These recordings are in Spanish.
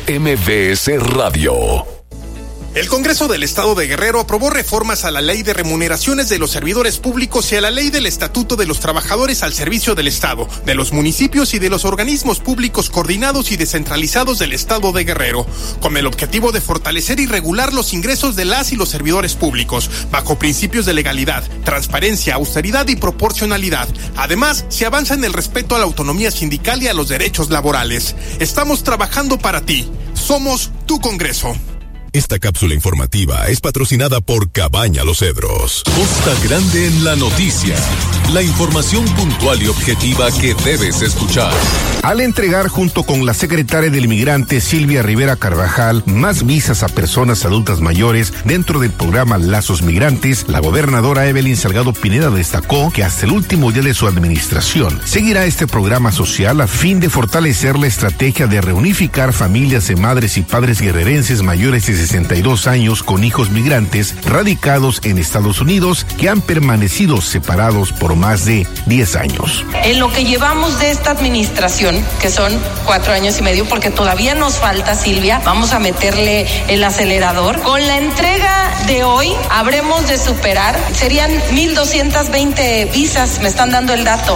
MBS Radio. El Congreso del Estado de Guerrero aprobó reformas a la Ley de Remuneraciones de los Servidores Públicos y a la Ley del Estatuto de los Trabajadores al Servicio del Estado, de los municipios y de los organismos públicos coordinados y descentralizados del Estado de Guerrero, con el objetivo de fortalecer y regular los ingresos de las y los servidores públicos, bajo principios de legalidad, transparencia, austeridad y proporcionalidad. Además, se avanza en el respeto a la autonomía sindical y a los derechos laborales. Estamos trabajando para ti. Somos tu Congreso. Esta cápsula informativa es patrocinada por Cabaña Los Cedros. Costa Grande en la noticia. La información puntual y objetiva que debes escuchar. Al entregar junto con la secretaria del Inmigrante Silvia Rivera Carvajal más visas a personas adultas mayores dentro del programa Lazos Migrantes, la gobernadora Evelyn Salgado Pineda destacó que hasta el último día de su administración seguirá este programa social a fin de fortalecer la estrategia de reunificar familias de madres y padres guerrerenses mayores de 62 años con hijos migrantes radicados en Estados Unidos que han permanecido separados por más de 10 años. En lo que llevamos de esta administración, que son 4 años y medio, porque todavía nos falta, Silvia, vamos a meterle el acelerador. Con la entrega de hoy habremos de superar, serían 1,220 visas, me están dando el dato,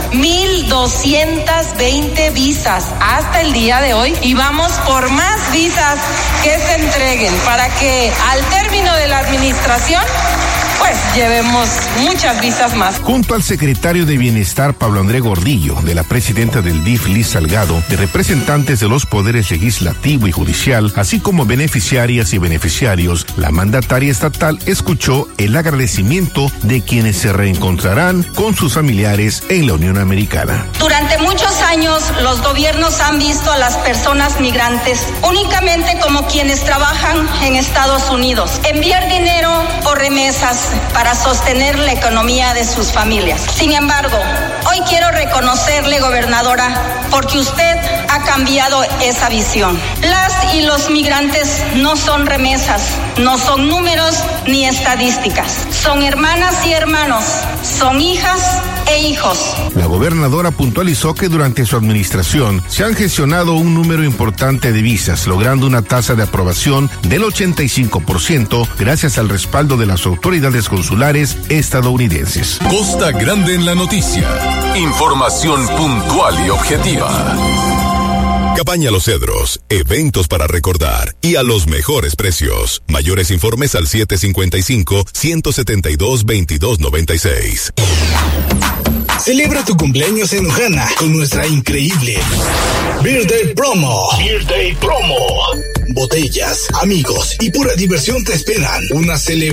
1,220 visas hasta el día de hoy, y vamos por más visas que se entreguen para que al término de la administración pues llevemos muchas visas más. Junto al secretario de Bienestar Pablo André Gordillo, de la presidenta del DIF Liz Salgado, de representantes de los poderes legislativo y judicial, así como beneficiarias y beneficiarios, la mandataria estatal escuchó el agradecimiento de quienes se reencontrarán con sus familiares en la Unión Americana. Durante muchos años los gobiernos han visto a las personas migrantes únicamente como quienes trabajan en Estados Unidos, enviar dinero o remesas para sostener la economía de sus familias. Sin embargo, hoy quiero reconocerle, gobernadora, porque usted ha cambiado esa visión. Las y los migrantes no son remesas, no son números ni estadísticas. Son hermanas y hermanos, son hijas e hijos. La gobernadora puntualizó que durante su administración se han gestionado un número importante de visas, logrando una tasa de aprobación del 85% gracias al respaldo de las autoridades consulares estadounidenses. Costa Grande en la noticia. Información puntual y objetiva. Cabaña Los Cedros, eventos para recordar y a los mejores precios. Mayores informes al 755-172-2296. Celebra tu cumpleaños en Ojana con nuestra increíble Birthday Promo. Birthday Promo. Botellas, amigos y pura diversión te esperan. Una celebración